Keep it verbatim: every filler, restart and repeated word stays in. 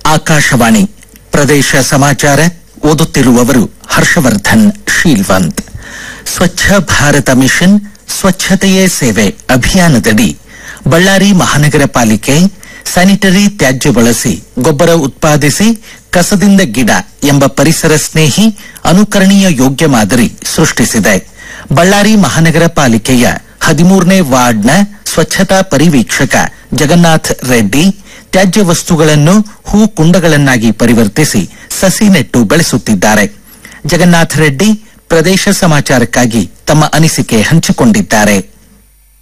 ಆಕಾಶವಾಣಿ ಪ್ರದೇಶ ಸಮಾಚಾರ ಓದುತ್ತಿರುವವರು ಹರ್ಷವರ್ಧನ್ ಶೀಲ್ವಂತ್. ಸ್ವಚ್ಛ ಭಾರತ ಮಿಷನ್ ಸ್ವಚ್ಛತೆಯೇ ಸೇವೆ ಅಭಿಯಾನದಡಿ ಬಳ್ಳಾರಿ ಮಹಾನಗರ ಪಾಲಿಕೆ ಸ್ಯಾನಿಟರಿ ತ್ಯಾಜ್ಯ ಬಳಸಿ ಗೊಬ್ಬರ ಉತ್ಪಾದಿಸಿ ಕಸದಿಂದ ಗಿಡ ಎಂಬ ಪರಿಸರ ಸ್ನೇಹಿ ಅನುಕರಣೀಯ ಯೋಗ್ಯ ಮಾದರಿ ಸೃಷ್ಟಿಸಿದೆ. ಬಳ್ಳಾರಿ ಮಹಾನಗರ ಪಾಲಿಕೆಯ ಹದಿಮೂರನೇ ವಾರ್ಡ್ನ ಸ್ವಚ್ಛತಾ ಪರಿವೀಕ್ಷಕ ಜಗನ್ನಾಥ್ ರೆಡ್ಡಿ ತ್ಯಾಜ್ಯ ವಸ್ತುಗಳನ್ನು ಹೂ ಕುಂಡಗಳನ್ನಾಗಿ ಪರಿವರ್ತಿಸಿ ಸಸಿ ನೆಟ್ಟು ಬೆಳೆಸುತ್ತಿದ್ದಾರೆ. ಜಗನ್ನಾಥ್ ರೆಡ್ಡಿ ಪ್ರದೇಶ ಸಮಾಚಾರಕ್ಕಾಗಿ ತಮ್ಮ ಅನಿಸಿಕೆ ಹಂಚಿಕೊಂಡಿದ್ದಾರೆ.